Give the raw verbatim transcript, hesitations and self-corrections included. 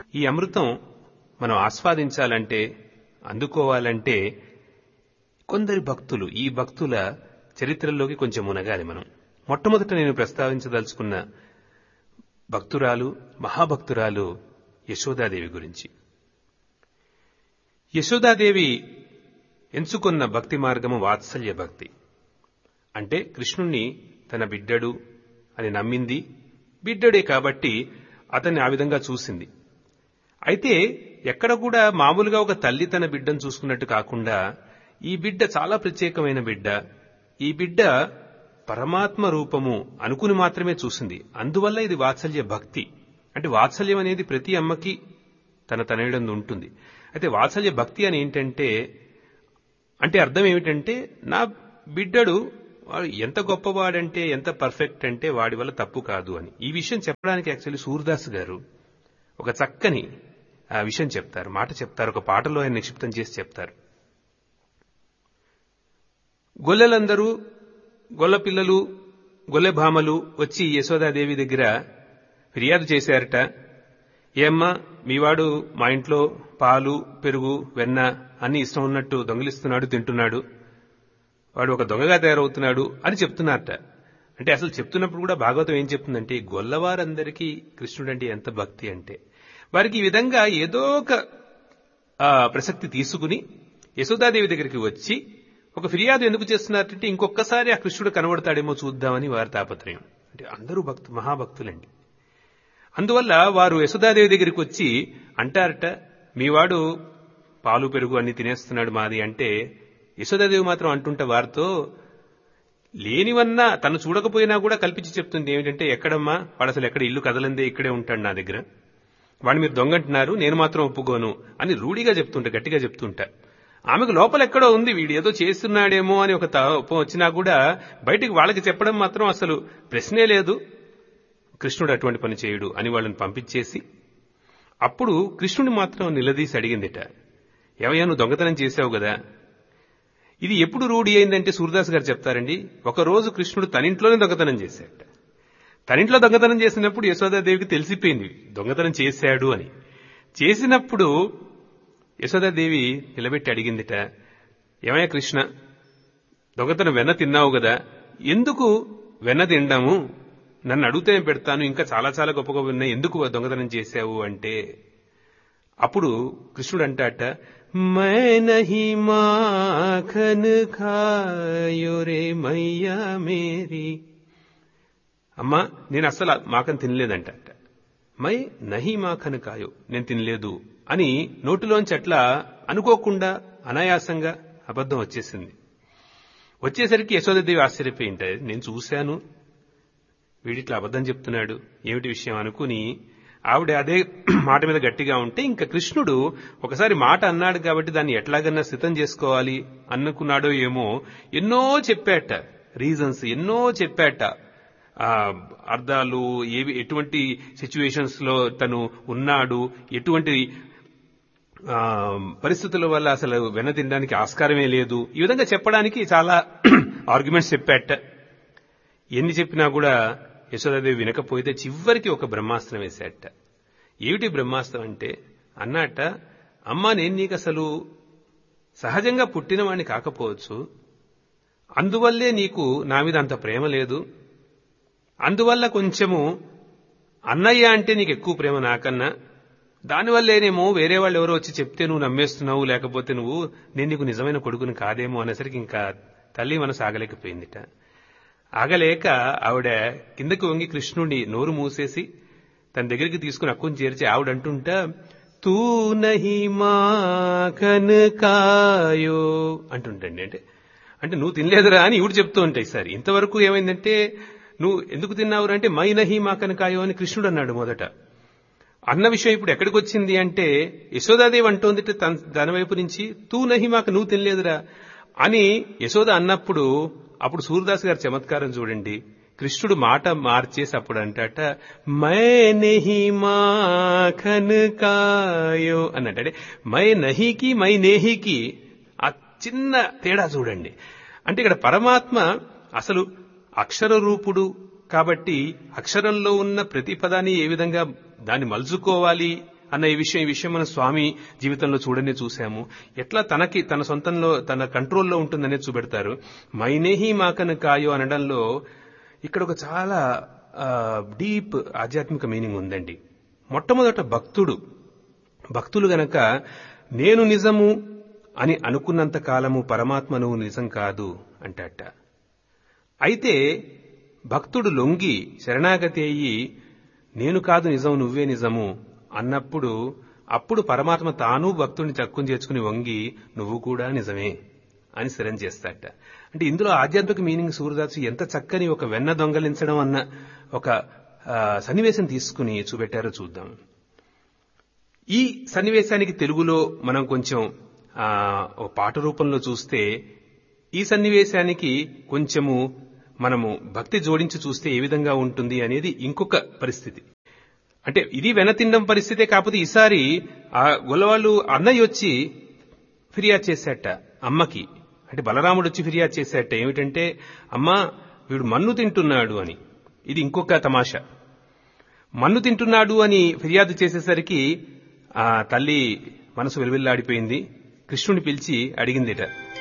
ఈ అమృతం మనం ఆస్వాదించాలంటే, అందుకోవాలంటే కొందరి భక్తులు, ఈ భక్తుల చరిత్రల్లోకి కొంచెం మునగాలి మనం. మొట్టమొదట నేను ప్రస్తావించదలుచుకున్న భక్తురాలు, మహాభక్తురాలు యశోదాదేవి గురించి. యశోదాదేవి ఎంచుకున్న భక్తి మార్గము వాత్సల్య భక్తి. అంటే కృష్ణుణ్ణి తన బిడ్డడు అని నమ్మింది, బిడ్డడే కాబట్టి అతన్ని ఆ విధంగా చూసింది. అయితే ఎక్కడ కూడా మామూలుగా ఒక తల్లి తన బిడ్డను చూసుకున్నట్టు కాకుండా ఈ బిడ్డ చాలా ప్రత్యేకమైన బిడ్డ, ఈ బిడ్డ పరమాత్మ రూపము అనుకుని మాత్రమే చూసింది. అందువల్ల ఇది వాత్సల్య భక్తి. అంటే వాత్సల్యం అనేది ప్రతి అమ్మకి తన తనయుడందు ఉంటుంది. అయితే వాత్సల్య భక్తి అని ఏంటంటే, అంటే అర్థం ఏమిటంటే, నా బిడ్డడు వాడు ఎంత గొప్పవాడంటే, ఎంత పర్ఫెక్ట్ అంటే వాడి వల్ల తప్పు కాదు అని. ఈ విషయం చెప్పడానికి యాక్చువల్లీ సూర్దాస్ గారు ఒక చక్కని ఆ విషయం చెప్తారు, మాట చెప్తారు, ఒక పాటలో ఆయన నిక్షిప్తం చేసి చెప్తారు. గొల్లలందరూ, గొల్ల పిల్లలు, గొల్లె భామలు వచ్చి యశోదాదేవి దగ్గర ఫిర్యాదు చేశారట. ఏమ్మా, మీవాడు మా ఇంట్లో పాలు, పెరుగు, వెన్న అన్ని ఇష్టం ఉన్నట్టు దొంగిలిస్తున్నాడు, తింటున్నాడు, వాడు ఒక దొంగగా తయారవుతున్నాడు అని చెప్తున్నారట. అంటే అసలు చెప్తున్నప్పుడు కూడా భాగవతం ఏం చెప్తుందంటే, గొల్లవారందరికీ కృష్ణుడు అంటే ఎంత భక్తి అంటే, వారికి ఈ విధంగా ఏదో ఒక ప్రసక్తి తీసుకుని యశోదాదేవి దగ్గరికి వచ్చి ఒక ఫిర్యాదు ఎందుకు చేస్తున్నారంటే, ఇంకొకసారి ఆ కృష్ణుడు కనబడతాడేమో చూద్దామని వారి తాపత్రయం. అంటే అందరూ భక్తు మహాభక్తులండి. అందువల్ల వారు యశోదాదేవి దగ్గరికి వచ్చి అంటారట, మీవాడు పాలు పెరుగు అన్ని తినేస్తున్నాడు మాది అంటే, యశోదాదేవి మాత్రం అంటుంటే వారితో, లేనివన్నా తను చూడకపోయినా కూడా కల్పించి చెప్తుంది. ఏమిటంటే, ఎక్కడమ్మా వాడు, అసలు ఎక్కడ ఇల్లు కదలందే, ఇక్కడే ఉంటాడు నా దగ్గర, వాడిని మీరు దొంగంటున్నారు, నేను మాత్రం ఒప్పుకోను అని రూఢిగా చెప్తుంటా, గట్టిగా చెప్తుంటా. ఆమెకు లోపల ఎక్కడో ఉంది, వీడు ఏదో చేస్తున్నాడేమో అని ఒక తప్ప వచ్చినా కూడా బయటికి వాళ్ళకి చెప్పడం మాత్రం అసలు ప్రశ్నే లేదు. కృష్ణుడు అటువంటి పని చేయుడు అని వాళ్ళని పంపించేసి, అప్పుడు కృష్ణుని మాత్రం నిలదీసి అడిగిందిట, ఏమయ్యా నువ్వు దొంగతనం చేశావు కదా. ఇది ఎప్పుడు రూఢి అయిందంటే సూర్దాస్ గారు చెప్తారండి, ఒకరోజు కృష్ణుడు తనింట్లోనే దొంగతనం చేశాడట. తనింట్లో దొంగతనం చేసినప్పుడు యశోదాదేవికి తెలిసిపోయింది దొంగతనం చేశాడు అని. చేసినప్పుడు యశోదాదేవి నిలబెట్టి అడిగిందిట, ఏమయ్యా కృష్ణ, దొంగతనం వెన్న తిన్నావు కదా, ఎందుకు వెన్న తిండాము, నన్ను అడిగితే పెడతాను, ఇంకా చాలా చాలా గొప్ప గొప్ప ఉన్నాయి, ఎందుకు దొంగతనం చేశావు అంటే, అప్పుడు కృష్ణుడు అంటాట, మై నహీ మాఖన్ ఖాయో రే మయ్యా మేరీ, అమ్మా నేను అస్సలు మాఖన్ తినలేదంట. మై నహీ మాఖన్ ఖాయో, నేను తినలేదు అని నోటిలోంచి అట్లా అనుకోకుండా అనాయాసంగా అబద్ధం వచ్చేసింది. వచ్చేసరికి యశోదాదేవి ఆశ్చర్యపోయింటాయి, నేను చూశాను వీడిట్లా అబద్ధం చెప్తున్నాడు, ఏమిటి విషయం అనుకుని ఆవిడ అదే మాట మీద గట్టిగా ఉంటే, ఇంకా కృష్ణుడు ఒకసారి మాట అన్నాడు కాబట్టి దాన్ని ఎట్లాగన్నా సిద్ధం చేసుకోవాలి అనుకున్నాడో ఏమో, ఎన్నో చెప్పాట రీజన్స్, ఎన్నో చెప్పాట అర్థాలు, ఏవి ఎటువంటి సిచ్యువేషన్స్ లో తను ఉన్నాడు, ఎటువంటి పరిస్థితుల వల్ల అసలు వెన్న తినడానికి ఆస్కారమే లేదు, ఈ విధంగా చెప్పడానికి చాలా ఆర్గ్యుమెంట్స్ చెప్పాట. ఎన్ని చెప్పినా కూడా యశోదాదేవి వినకపోతే చివరికి ఒక బ్రహ్మాస్త్రం వేశాట. ఏమిటి బ్రహ్మాస్త్రం అంటే, అన్నట్ట, అమ్మా నేను నీకు అసలు సహజంగా పుట్టినవాణ్ణి కాకపోవచ్చు, అందువల్లే నీకు నా మీద అంత ప్రేమ లేదు, అందువల్ల కొంచెము అన్నయ్య అంటే నీకు ఎక్కువ ప్రేమ నాకన్నా, దానివల్లేనేమో వేరే వాళ్ళు ఎవరో వచ్చి చెప్తే నువ్వు నమ్మేస్తున్నావు, లేకపోతే నువ్వు నేను నీకు నిజమైన కొడుకుని కాదేమో అనేసరికి ఇంకా తల్లి మనసు ఆగలేకపోయిందిట. ఆగలేక ఆవిడ కిందకు వంగి కృష్ణుడిని నోరు మూసేసి తన దగ్గరికి తీసుకుని అక్కుని చేర్చి ఆవిడ అంటుంటా, తూ నహీ మాఖన్ కాయో అంటుంటండి. అంటే అంటే నువ్వు తినలేదురా అని ఈవిడ చెప్తూ ఉంటాయి. సార్ ఇంతవరకు ఏమైందంటే, నువ్వు ఎందుకు తిన్నావురా అంటే, మై నహీ మాఖన్ కాయో అని కృష్ణుడు అన్నాడు మొదట. అన్న విషయం ఇప్పుడు ఎక్కడికి వచ్చింది అంటే, యశోదాదేవి అంటోంది తన వైపు నుంచి, తూ నహీ మాక, నువ్వు తినలేదురా అని యశోద అన్నప్పుడు, అప్పుడు సూర్దాస్ గారి చమత్కారం చూడండి, కృష్ణుడు మాట మార్చేసి అప్పుడు అంటాట, మై నహీ మాఖన్ కాయో అన్నట్టు. అంటే మై నహీకి మై నేహికి ఆ చిన్న తేడా చూడండి. అంటే ఇక్కడ పరమాత్మ అసలు అక్షర రూపుడు కాబట్టి అక్షరంలో ఉన్న ప్రతి పదాన్ని ఏ విధంగా దాన్ని మలుచుకోవాలి అన్న ఈ విషయం ఈ విషయం మన స్వామి జీవితంలో చూడనే చూశాము. ఎట్లా తనకి తన సొంతంలో తన కంట్రోల్లో ఉంటుందనేది చూపెడతారు. మైనేహి మాకన కాయో అనడంలో ఇక్కడ ఒక చాలా డీప్ ఆధ్యాత్మిక మీనింగ్ ఉందండి. మొట్టమొదట భక్తుడు భక్తులు గనక నేను నిజము అని అనుకున్నంత కాలము పరమాత్మ నువ్వు నిజం కాదు అంటాట. అయితే భక్తుడు లొంగి శరణాగతి అయ్యి నేను కాదు నిజం నువ్వే నిజము అన్నప్పుడు అప్పుడు పరమాత్మ తాను భక్తుడిని చక్కుని చేర్చుకుని వంగి నువ్వు కూడా నిజమే అని శరణ్ చేస్తాట. అంటే ఇందులో ఆధ్యాత్మిక మీనింగ్ సూర్యదాసు ఎంత చక్కని ఒక వెన్న దొంగలించడం అన్న ఒక సన్నివేశం తీసుకుని చూపెట్టారో చూద్దాం. ఈ సన్నివేశానికి తెలుగులో మనం కొంచెం ఒక పాట రూపంలో చూస్తే ఈ సన్నివేశానికి కొంచెము మనము భక్తి జోడించి చూస్తే ఏ విధంగా ఉంటుంది అనేది ఇంకొక పరిస్థితి. అంటే ఇది వెనతిండం పరిస్థితే, కాకపోతే ఈసారి ఆ గొల్లవాళ్ళు అన్నయ్య వచ్చి ఫిర్యాదు చేశాట అమ్మకి. అంటే బలరాముడు వచ్చి ఫిర్యాదు చేశాట ఏమిటంటే అమ్మా వీడు మన్ను తింటున్నాడు అని. ఇది ఇంకొక తమాషా. మన్ను తింటున్నాడు అని ఫిర్యాదు చేసేసరికి ఆ తల్లి మనసు వెలువెల్లాడిపోయింది. కృష్ణుని పిలిచి అడిగిందిట,